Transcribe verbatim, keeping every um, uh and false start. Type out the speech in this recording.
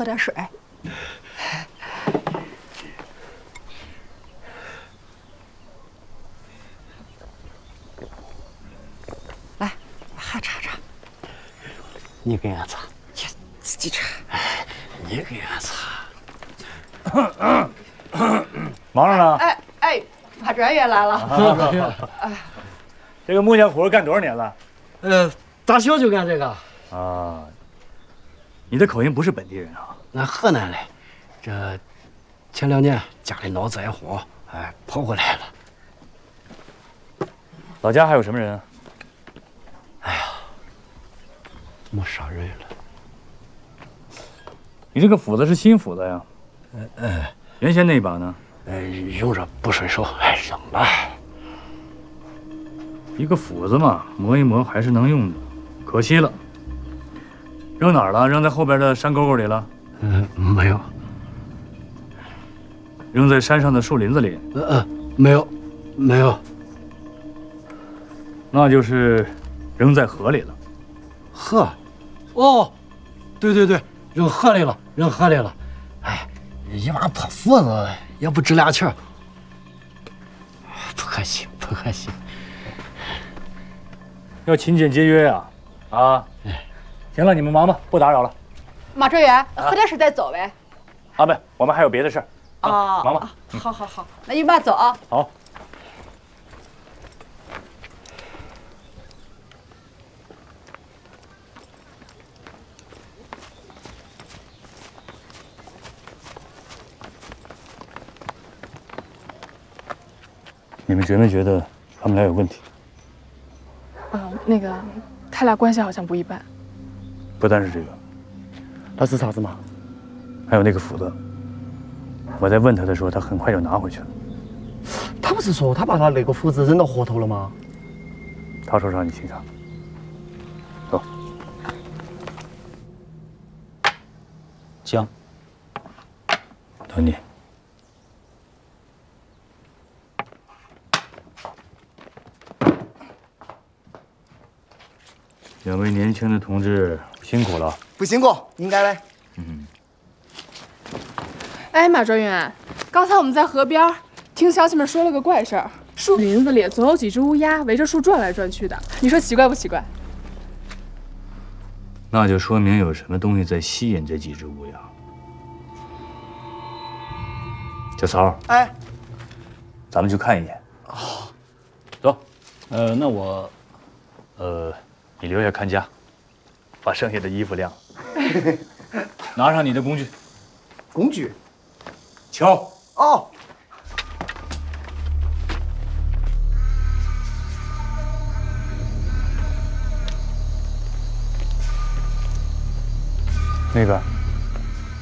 喝点水。来，哈茶茶。 你给俺擦。 自己茶。 你给俺擦。 忙着呢。 哎哎，马专员来了。 哎，这个木匠活干多少年了？ 呃，打小就干这个。 啊，你的口音不是本地人啊？ 俺河南的，这前两年家里闹灾祸，哎，跑回来了。 老家还有什么人啊？ 哎呀，没啥人了。 你这个斧子是新斧子呀？ 嗯嗯。 原先那一把呢？ 哎，用着不顺手，哎，扔了。 一个斧子嘛，磨一磨还是能用的，可惜了。扔哪儿了？扔在后边的山沟沟里了？ 嗯，没有。 扔在山上的树林子里？ 呃呃，没有，没有。 那就是扔在河里了。 河？哦，对对对，扔河里了，扔河里了。哎，一把破斧子也不值俩钱。不可惜，不可惜。 要勤俭节约呀！啊，行了，你们忙吧，不打扰了。 马专员，喝点水再走呗。 啊，不，我们还有别的事儿。 啊， 忙吧。 好好好，那你慢走啊。 好。你们觉没觉得他们俩有问题？ 嗯，那个，他俩关系好像不一般。 不单是这个， 他是啥子嘛？ 还有那个斧子。我在问他的时候，他很快就拿回去了。 他不是说他把他那个斧子扔到河头了吗？ 他说让你欣赏。走。 姜。 等你。两位年轻的同志辛苦了。 不辛苦，应该的。 嗯。 哎，马专员，刚才我们在河边听乡亲们说了个怪事儿，树林子里总有几只乌鸦围着树转来转去的，你说奇怪不奇怪？ 那就说明有什么东西在吸引这几只乌鸦。小曹， 哎， 咱们去看一眼。 哦， 走。 呃，那我， 呃，你留下看家，把剩下的衣服晾了。拿上你的工具。 工具。 锹。 哦。 那个。